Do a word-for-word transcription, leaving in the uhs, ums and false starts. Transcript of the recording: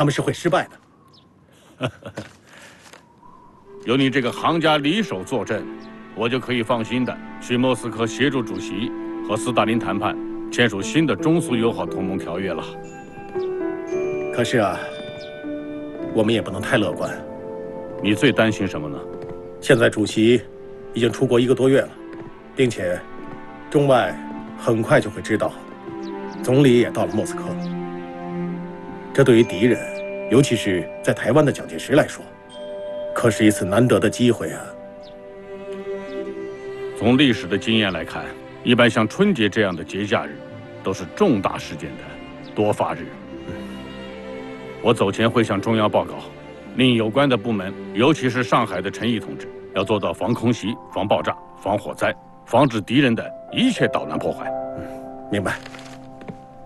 他们是会失败的。 有你这个行家里手坐镇，我就可以放心的去莫斯科协助主席和斯大林谈判，签署新的中苏友好同盟条约了。 可是啊，我们也不能太乐观。 你最担心什么呢？ 现在主席已经出国一个多月了，并且中外很快就会知道，总理也到了莫斯科。这对于敌人，尤其是在台湾的蒋介石来说，可是一次难得的机会啊！ 从历史的经验来看，一般像春节这样的节假日，都是重大事件的多发日。我走前会向中央报告，令有关的部门，尤其是上海的陈毅同志，要做到防空袭、防爆炸、防火灾，防止敌人的一切捣乱破坏。 嗯，明白。